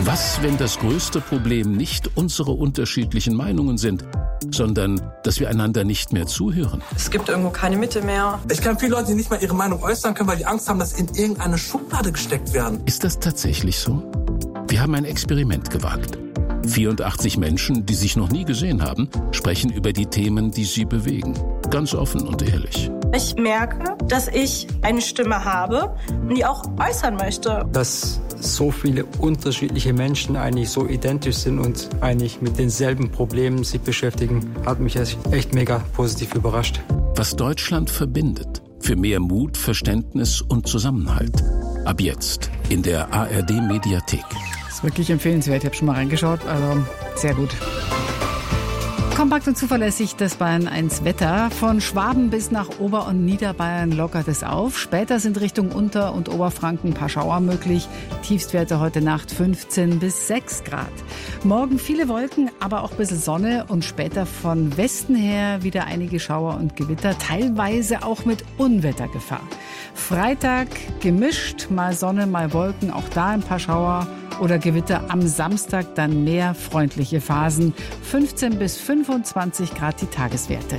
Was, wenn das größte Problem nicht unsere unterschiedlichen Meinungen sind, sondern dass wir einander nicht mehr zuhören? Es gibt irgendwo keine Mitte mehr. Ich kenne viele Leute, die nicht mal ihre Meinung äußern können, weil die Angst haben, dass sie in irgendeine Schublade gesteckt werden. Ist das tatsächlich so? Wir haben ein Experiment gewagt. 84 Menschen, die sich noch nie gesehen haben, sprechen über die Themen, die sie bewegen. Ganz offen und ehrlich. Ich merke, dass ich eine Stimme habe und die auch äußern möchte. Dass so viele unterschiedliche Menschen eigentlich so identisch sind und eigentlich mit denselben Problemen sich beschäftigen, hat mich echt mega positiv überrascht. Was Deutschland verbindet. Für mehr Mut, Verständnis und Zusammenhalt. Ab jetzt in der ARD-Mediathek. Das ist wirklich empfehlenswert. Ich habe schon mal reingeschaut. Also sehr gut. Kompakt und zuverlässig das Bayern 1 Wetter. Von Schwaben bis nach Ober- und Niederbayern lockert es auf. Später sind Richtung Unter- und Oberfranken ein paar Schauer möglich. Tiefstwerte heute Nacht 15 bis 6 Grad. Morgen viele Wolken, aber auch ein bisschen Sonne und später von Westen her wieder einige Schauer und Gewitter, teilweise auch mit Unwettergefahr. Freitag gemischt, mal Sonne, mal Wolken, auch da ein paar Schauer oder Gewitter. Am Samstag dann mehr freundliche Phasen. 15 bis 25 Grad die Tageswerte.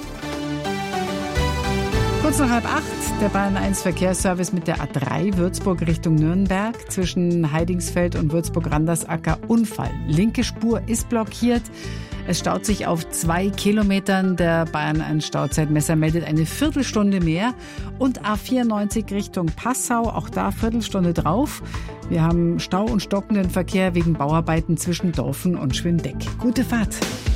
Kurz nach 7:30, der Bayern 1 Verkehrsservice mit der A3 Würzburg Richtung Nürnberg. Zwischen Heidingsfeld und Würzburg-Randersacker Unfall. Linke Spur ist blockiert. Es staut sich auf 2 Kilometern. Der Bayern 1 Stauzeitmesser meldet eine Viertelstunde mehr. Und A94 Richtung Passau, auch da Viertelstunde drauf. Wir haben Stau und stockenden Verkehr wegen Bauarbeiten zwischen Dorfen und Schwindeck. Gute Fahrt.